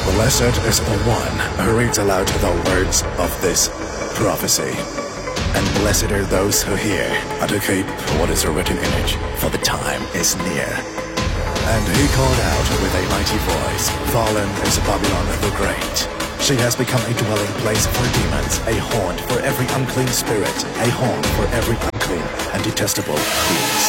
Blessed is the one who reads aloud the words of this prophecy. And blessed are those who hear and to keep what is written in it, for the time is near. And he called out with a mighty voice, Fallen is Babylon the Great. She has become a dwelling place for demons, a haunt for every unclean spirit, a home for every unclean and detestable beast.